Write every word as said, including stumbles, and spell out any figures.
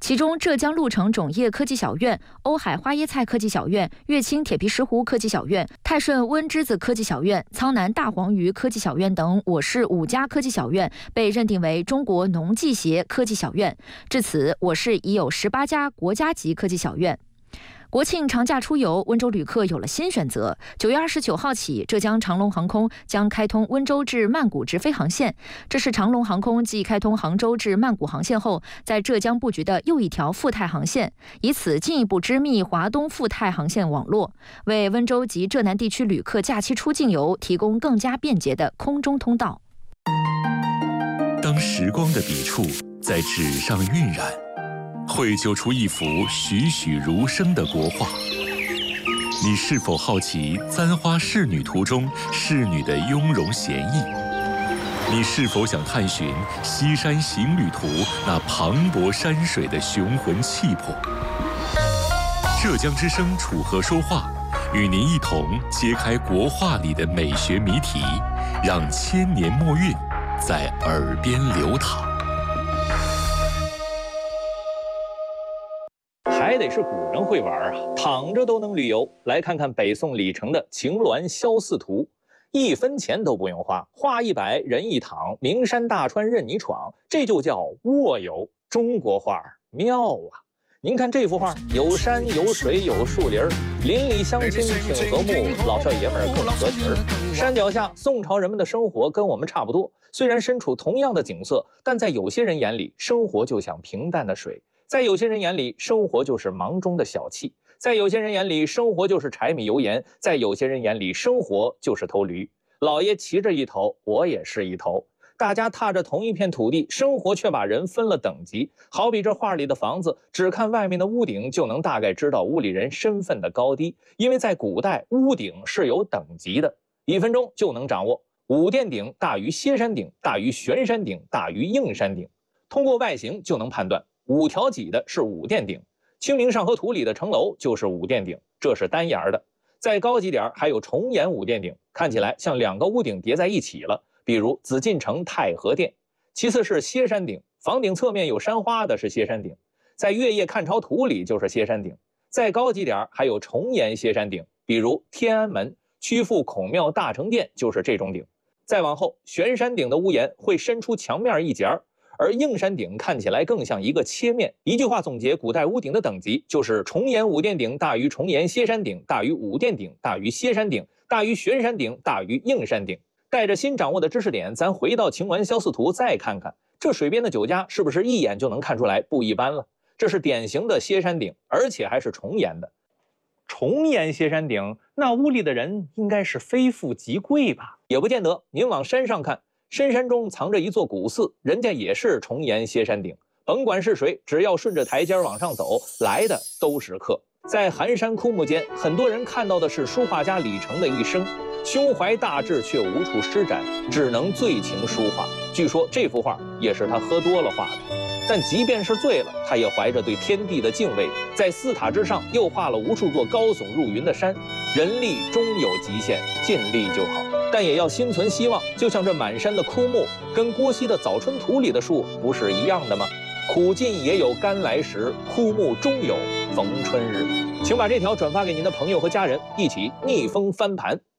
其中浙江鹿城种业科技小院、瓯海花椰菜科技小院、乐清铁皮石斛科技小院、泰顺温栀子科技小院、苍南大黄鱼科技小院等我市五家科技小院被认定为中国农技协科技小院。至此，我市已有十八家国家级科技小院。国庆长假出游，温州旅客有了新选择。九月二十九号起，浙江长龙航空将开通温州至曼谷直飞航线。这是长龙航空继开通杭州至曼谷航线后，在浙江布局的又一条赴泰航线，以此进一步织密华东赴泰航线网络，为温州及浙南地区旅客假期出境游提供更加便捷的空中通道。 当时光的笔触在纸上晕染，绘就出一幅栩栩如生的国画。你是否好奇《簪花仕女图》中仕女的雍容娴逸？你是否想探寻《西山行旅图》那磅礴山水的雄浑气魄？浙江之声楚河说话，与您一同揭开国画里的美学谜题，让千年墨韵在耳边流淌。 还得是古人会玩啊，躺着都能旅游。来看看北宋李成的《晴峦萧寺图》，一分钱都不用花，花一百人一躺，名山大川任你闯，这就叫卧游。中国画妙啊！您看这幅画，有山有水有树林，邻里乡亲挺和睦，老少爷们更合群。山脚下，宋朝人们的生活跟我们差不多，虽然身处同样的景色，但在有些人眼里，生活就像平淡的水。在有些人眼里，生活就是忙中的小气；在有些人眼里，生活就是柴米油盐；在有些人眼里，生活就是头驴。老爷骑着一头，我也是一头，大家踏着同一片土地，生活却把人分了等级。好比这画里的房子，只看外面的屋顶就能大概知道屋里人身份的高低，因为在古代，屋顶是有等级的。一分钟就能掌握：五殿顶大于歇山顶，大于悬山顶，大于硬山顶。通过外形就能判断。五条脊的是五殿顶，《清明上河图》里的城楼就是五殿顶，这是单檐的。再高级点还有重檐五殿顶，看起来像两个屋顶叠在一起了，比如紫禁城太和殿。其次是歇山顶，房顶侧面有山花的是歇山顶，在《月夜看潮图》里就是歇山顶。再高级点还有重檐歇山顶，比如天安门、曲阜孔庙大成殿就是这种顶。再往后，悬山顶的屋檐会伸出墙面一截儿，而硬山顶看起来更像一个切面。一句话总结古代屋顶的等级，就是重檐五殿顶大于重檐歇山顶，大于五殿顶，大于歇山顶，大于悬山顶，大于硬山顶。带着新掌握的知识点，咱回到晴峦萧寺图再看看，这水边的酒家是不是一眼就能看出来不一般了？这是典型的歇山顶，而且还是重檐的。重檐歇山顶，那屋里的人应该是非富即贵吧？也不见得。您往山上看，深山中藏着一座古寺，人家也是重檐歇山顶。甭管是谁，只要顺着台阶往上走，来的都是客。在寒山枯木间，很多人看到的是书画家李成的一生，胸怀大志却无处施展，只能醉情书画。据说这幅画也是他喝多了画的。但即便是醉了，他也怀着对天地的敬畏，在寺塔之上又画了无数座高耸入云的山。人力终有极限，尽力就好，但也要心存希望。就像这满山的枯木，跟郭熙的《早春图》里的树不是一样的吗？苦尽也有甘来时，枯木终有逢春日。请把这条转发给您的朋友和家人，一起逆风翻盘。